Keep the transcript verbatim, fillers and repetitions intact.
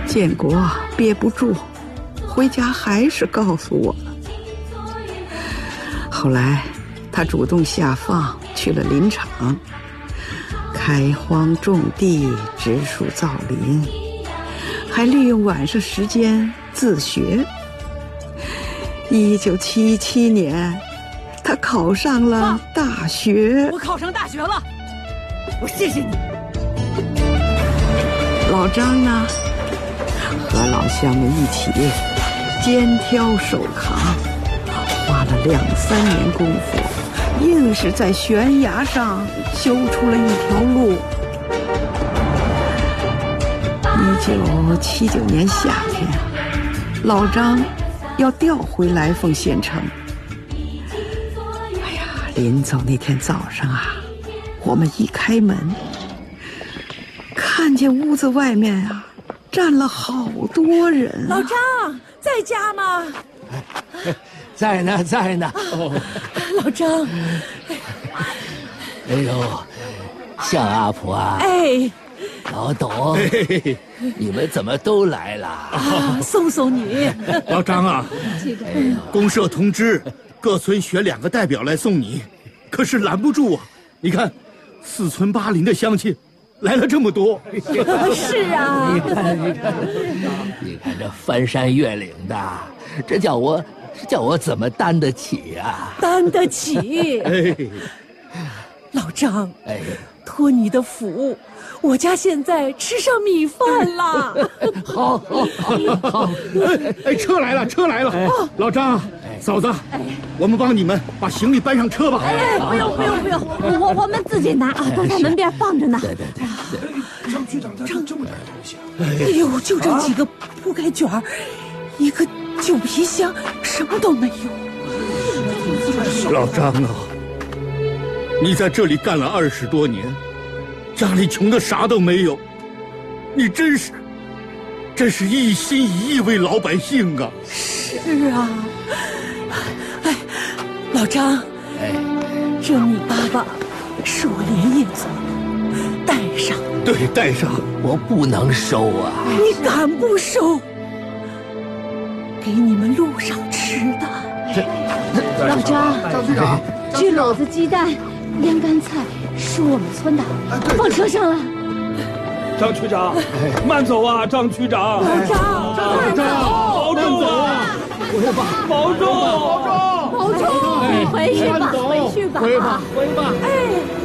建国憋不住，回家还是告诉我了。后来他主动下放去了林场，开荒种地，植树造林，还利用晚上时间自学。一九七七年，他考上了大学。 我考上大学了，我谢谢你。 老张呢，和老乡们一起肩挑手扛，花了两三年功夫，硬是在悬崖上修出了一条路。一九七九年夏天，老张要调回来凤县城。哎呀，临走那天早上啊，我们一开门，看见屋子外面啊站了好多人、啊。 老张在家吗？ 在呢，在呢。 哦，老张， 哎呦，向阿婆啊！ 哎， 老董，哎、你们怎么都来了？ 啊，送送你。 老张啊，公社通知各村选两个代表来送你，可是拦不住啊！你看，四村八邻的乡亲来了这么多。 是啊， 你看，你看，你看这翻山越岭的，这叫我。这叫我怎么担得起呀、啊？ 担得起。哎，老张，哎，托你的福，我家现在吃上米饭了。 好，好，好，好。 哎，车来了，车来了。哎、老张，哎、嫂子，哎，我们帮你们把行李搬上车吧。 哎，不用，不用，不用，我我们自己拿啊，都在门边放着呢。 对对对。 张区长他这么点东西啊？ 哎呦，就这几个铺盖卷儿，一个。旧皮箱什么都没有。 老张啊，你在这里干了二十多年，家里穷的啥都没有，你真是，真是一心一意为老百姓啊！ 是啊，哎，老张，哎，这米粑粑是我连夜做的，带上。 对，带上。 我不能收啊！ 你敢不收？给你们路上吃的。 老张， 张区长， 这篓子鸡蛋、腌干菜是我们村的，放车上了。 张区长，慢走啊，张区长。 老张， 张长， 保重啊！ 回吧， 保重， 保重，保重，回去吧，回去吧， 回吧，回吧。 哎。